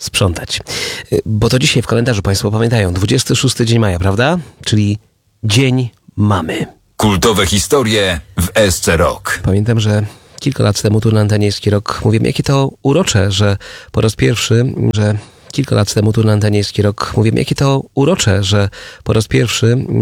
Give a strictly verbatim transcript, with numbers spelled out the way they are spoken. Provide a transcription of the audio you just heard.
sprzątać. Bo to dzisiaj w kalendarzu Państwo pamiętają, dwudziesty szósty dzień maja, prawda? Czyli Dzień Mamy. Kultowe historie w S C Rock. Pamiętam, że kilka lat temu tu na antenie Ski Rock mówiłem, jakie to urocze, że po raz pierwszy, że kilka lat temu tu na antenie Ski Rock mówiłem, jakie to urocze, że po raz pierwszy